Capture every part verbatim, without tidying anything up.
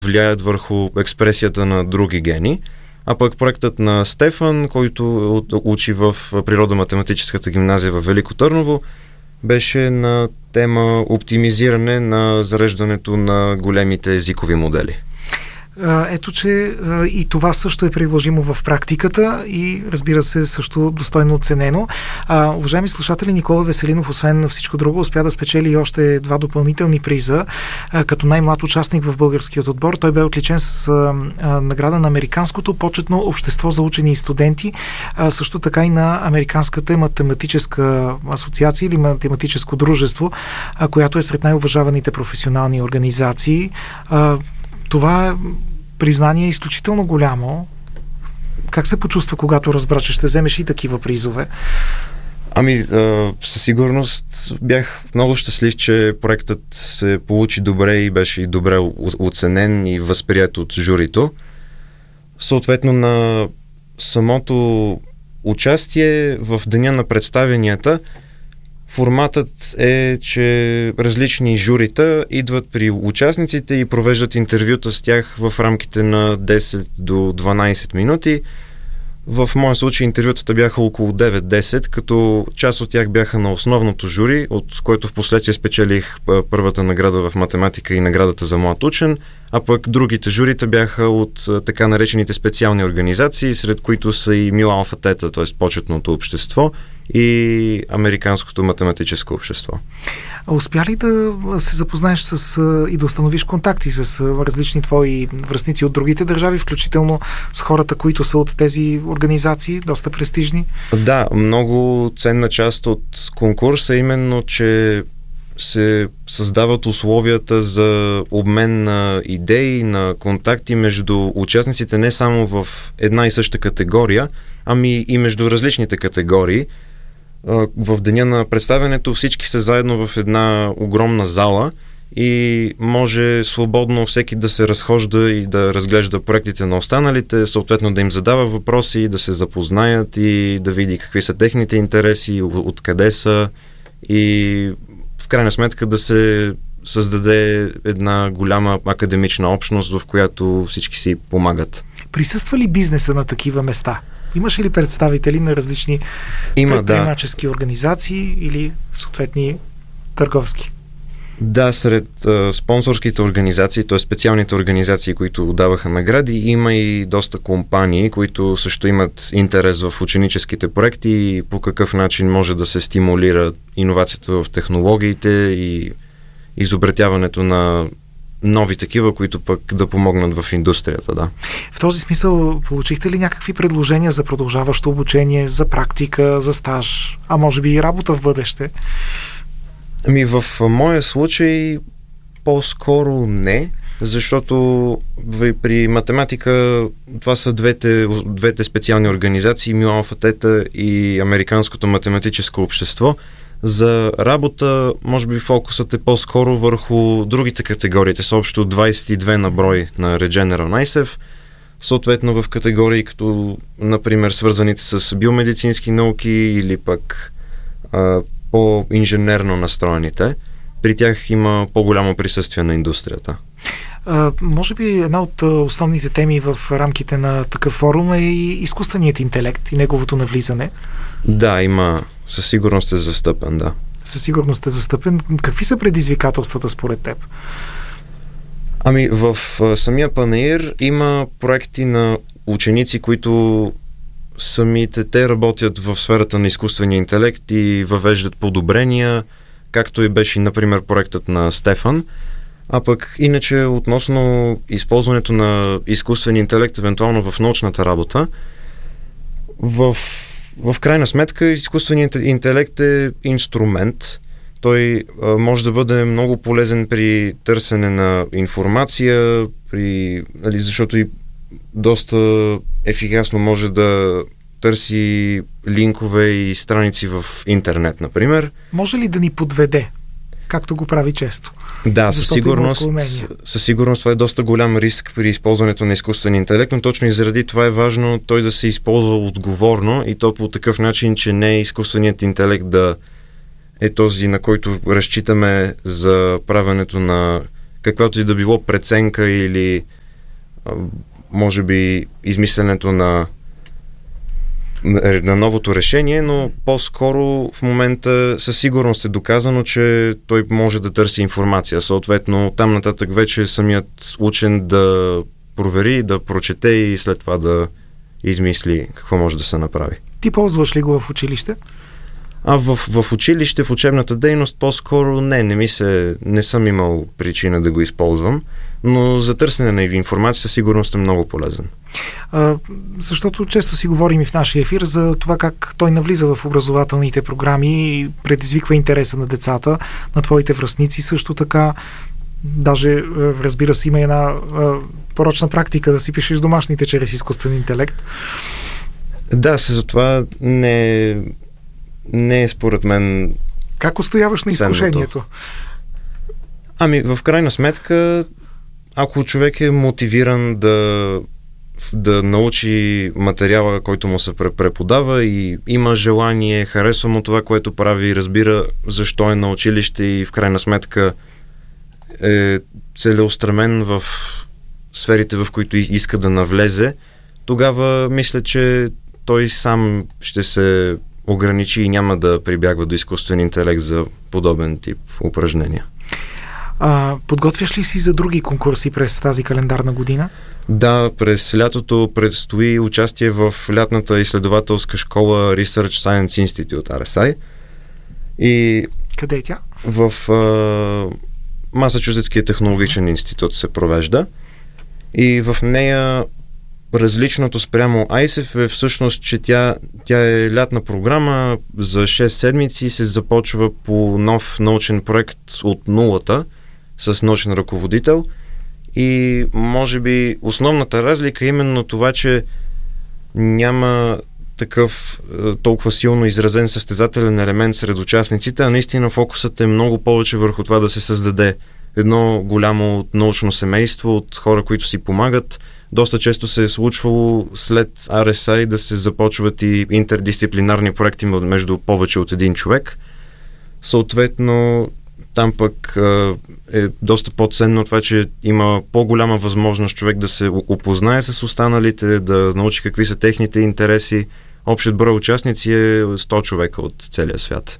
влияят върху експресията на други гени. А пък проектът на Стефан, който учи в Природо-математическата гимназия в Велико Търново, беше на тема оптимизиране на зареждането на големите езикови модели. Ето, че и това също е приложимо в практиката и, разбира се, също достойно оценено. А, уважаеми слушатели, Никола Веселинов, освен на всичко друго, успя да спечели и още два допълнителни приза. А, като най-млад участник в българският отбор, той бе отличен с а, а, награда на Американското почетно общество за учени и студенти, а, също така и на Американската математическа асоциация или математическо дружество, а, която е сред най-уважаваните професионални организации. А, Това признание е изключително голямо. Как се почувства, когато разбра, че ще вземеш и такива призове? Ами, а, със сигурност бях много щастлив, че проектът се получи добре и беше добре оценен и възприят от журито. Съответно, на самото участие в деня на представенията, форматът е, че различни журита идват при участниците и провеждат интервюта с тях в рамките на десет до дванайсет минути. В моя случай интервютата бяха около девет-десет, като част от тях бяха на основното жури, от което в последствие спечелих първата награда в математика и наградата за млад учен, а пък другите журита бяха от така наречените специални организации, сред които са и Му Алфа Тета, т.е. почетното общество, и Американското математическо общество. А успя ли да се запознаеш с и да установиш контакти с различни твои връстници от другите държави, включително с хората, които са от тези организации, доста престижни? Да, много ценна част от конкурса е именно, че се създават условията за обмен на идеи, на контакти между участниците не само в една и съща категория, ами и между различните категории. В деня на представянето всички са заедно в една огромна зала и може свободно всеки да се разхожда и да разглежда проектите на останалите, съответно да им задава въпроси, да се запознаят и да види какви са техните интереси, откъде са и в крайна сметка да се създаде една голяма академична общност, в която всички си помагат. Присъства ли бизнеса на такива места? Имаш ли представители на различни предприемачески да. организации или съответни търговски? Да, сред а, спонсорските организации, т.е. специалните организации, които даваха награди, има и доста компании, които също имат интерес в ученическите проекти и по какъв начин може да се стимулира иновацията в технологиите и изобретяването на нови такива, които пък да помогнат в индустрията, да. В този смисъл, получихте ли някакви предложения за продължаващо обучение, за практика, за стаж, а може би и работа в бъдеще? Ами в моя случай по-скоро не, защото при математика това са двете, двете специални организации, Му Алфа Тета и Американското математическо общество. За работа, може би фокусът е по-скоро върху другите категории. Те са общо двайсет и две на брой на Regeneron ICEF, съответно в категории като, например, свързаните с биомедицински науки или пък а, по-инженерно настроените. При тях има по-голямо присъствие на индустрията. А, може би една от основните теми в рамките на такъв форум е и изкуственият интелект и неговото навлизане. Да, има. Със сигурност е застъпен, да. Със сигурност е застъпен. Какви са предизвикателствата според теб? Ами, в самия панаир има проекти на ученици, които самите те работят в сферата на изкуствения интелект и въвеждат подобрения, както и беше, например, проектът на Стефан. А пък иначе относно използването на изкуствения интелект, евентуално в научната работа, в В крайна сметка, изкуственият интелект е инструмент. Той а, може да бъде много полезен при търсене на информация, при, нали, защото и доста ефикасно може да търси линкове и страници в интернет, например. Може ли да ни подведе, както го прави често? Да, със сигурност, със сигурност това е доста голям риск при използването на изкуствен интелект, но точно и заради това е важно той да се използва отговорно и то по такъв начин, че не е изкуственият интелект да е този, на който разчитаме за правенето на каквато и да било преценка или а, може би измисленето на, на, на новото решение, но по-скоро в момента със сигурност е доказано, че той може да търси информация. Съответно, там нататък вече самият учен да провери, да прочете и след това да измисли какво може да се направи. Ти ползваш ли го в училище? А в, в училище, в учебната дейност по-скоро не, не ми се, не съм имал причина да го използвам, но за търсене на информация със сигурност е много полезен. А, защото често си говорим и в нашия ефир за това как той навлиза в образователните програми и предизвиква интереса на децата, на твоите връстници също така. Даже, разбира се, има една а, порочна практика да си пишеш домашните чрез изкуствен интелект. Да, се затова не, не е според мен. Как устояваш на изкушението? Ами, в крайна сметка, ако човек е мотивиран да, да научи материала, който му се преподава и има желание, харесва му това, което прави, разбира защо е на училище и в крайна сметка е целеустремен в сферите, в които иска да навлезе, тогава мисля, че той сам ще се ограничи и няма да прибягва до изкуствен интелект за подобен тип упражнения. А, подготвяш ли си за други конкурси през тази календарна година? Да, през лятото предстои участие в лятната изследователска школа Research Science Institute, Ар Ес Ай. И къде е тя? В а, Масачузетския технологичен институт се провежда. И в нея различното спрямо Ай Ес Еф е всъщност, че тя, тя е лятна програма за шест седмици и се започва по нов научен проект от нулата с научен ръководител и може би основната разлика е именно това, че няма такъв толкова силно изразен състезателен елемент сред участниците, а наистина фокусът е много повече върху това да се създаде едно голямо научно семейство от хора, които си помагат. Доста често се е случвало след Ар Ес Ай да се започват и интердисциплинарни проекти между повече от един човек. Съответно, там пък е доста по-ценно това, че има по-голяма възможност човек да се опознае с останалите, да научи какви са техните интереси. Общият брой участници е сто човека от целия свят.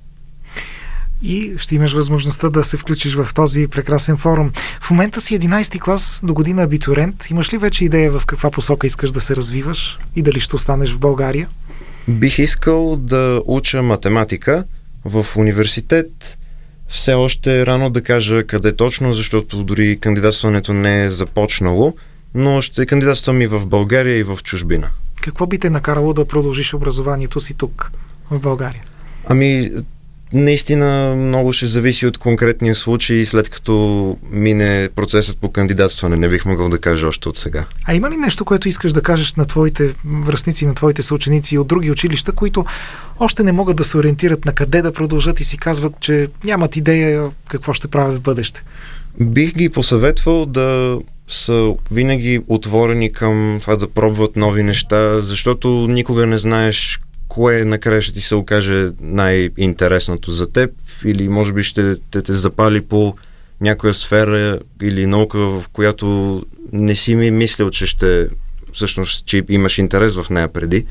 И ще имаш възможността да се включиш в този прекрасен форум. В момента си единайсети клас, до година абитуриент. Имаш ли вече идея в каква посока искаш да се развиваш и дали ще останеш в България? Бих искал да уча математика в университет. Все още е рано да кажа къде точно, защото дори кандидатстването не е започнало, но ще кандидатствам и в България, и в чужбина. Какво би те накарало да продължиш образованието си тук, в България? Ами, наистина много ще зависи от конкретния случай, след като мине процесът по кандидатстване. Не бих могъл да кажа още от сега. А има ли нещо, което искаш да кажеш на твоите връстници, на твоите съученици от други училища, които още не могат да се ориентират на къде да продължат и си казват, че нямат идея какво ще правят в бъдеще? Бих ги посъветвал да са винаги отворени към това да пробват нови неща, защото никога не знаеш кое накрая ще ти се окаже най-интересното за теб или може би ще те, те запали по някоя сфера или наука, в която не си ми мислил, че ще всъщност, че имаш интерес в нея преди.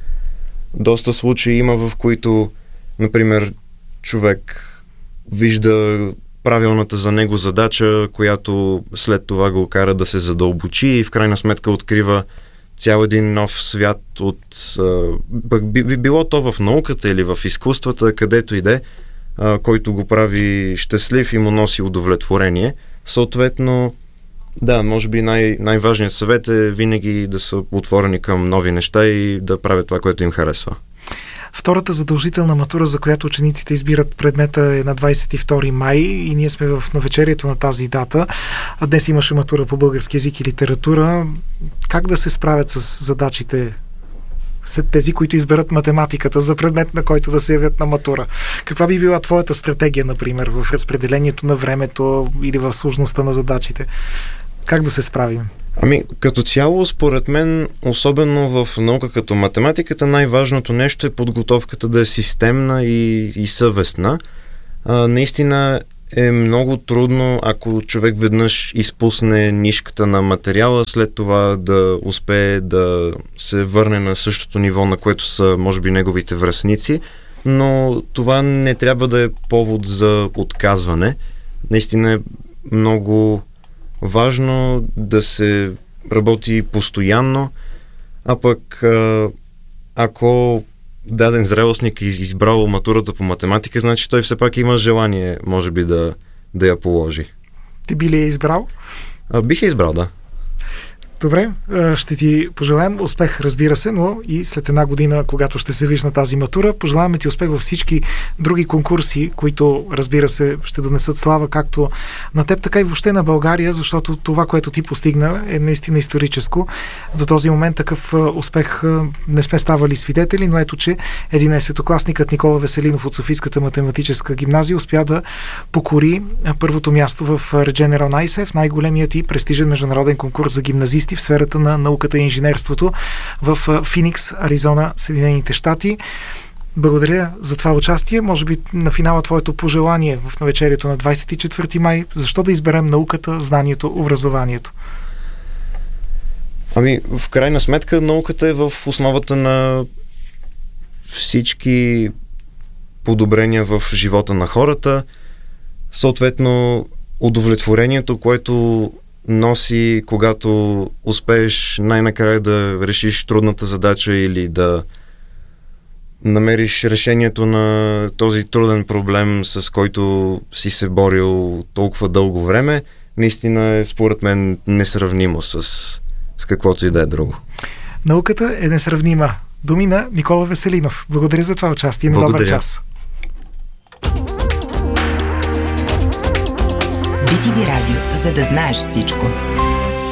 Доста случаи има, в които, например, човек вижда правилната за него задача, която след това го кара да се задълбочи и в крайна сметка открива цял един нов свят от... Би, би било то в науката или в изкуствата, където иде, който го прави щастлив и му носи удовлетворение. Съответно, да, може би най- най-важният съвет е винаги да са отворени към нови неща и да правят това, което им харесва. Втората задължителна матура, за която учениците избират предмета, е на двайсет и втори май и ние сме в навечерието на тази дата. А днес имаше матура по български език и литература. Как да се справят с задачите след тези, които изберат математиката за предмет, на който да се явят на матура? Каква би била твоята стратегия, например, в разпределението на времето или в сложността на задачите? Как да се справим? Ами, като цяло, според мен, особено в наука като математиката, най-важното нещо е подготовката да е системна и, и съвестна. А, наистина е много трудно, ако човек веднъж изпусне нишката на материала, след това да успее да се върне на същото ниво, на което са, може би, неговите връстници, но това не трябва да е повод за отказване. Наистина е много важно да се работи постоянно, а пък ако даден зрелостник е избрал матурата по математика, значи той все пак има желание, може би, да, да я положи. Ти би ли я избрал? А, бих я избрал, да. Добре, ще ти пожелаем успех, разбира се, но и след една година, когато ще се виж на тази матура, пожелаваме ти успех във всички други конкурси, които, разбира се, ще донесат слава както на теб, така и въобще на България, защото това, което ти постигна, е наистина историческо. До този момент такъв успех не сме ставали свидетели, но ето, че единайсетокласникът Никола Веселинов от Софийската математическа гимназия успя да покори първото място в Regeneron ай ес еф, най-големият и престижен международен конкурс за гимназисти в сферата на науката и инженерството в Финикс, Аризона, Съединените щати. Благодаря за това участие. Може би на финала твоето пожелание в навечерието на двайсет и четвърти май. Защо да изберем науката, знанието, образованието? Ами, в крайна сметка, науката е в основата на всички подобрения в живота на хората. Съответно, удовлетворението, което носи, когато успееш най-накрая да решиш трудната задача или да намериш решението на този труден проблем, с който си се борил толкова дълго време, наистина е, според мен, несравнимо с, с каквото и да е друго. Науката е несравнима. Думи на Никола Веселинов. Благодаря за това участие. На добър час. би ти ви радио, за да знаеш всичко.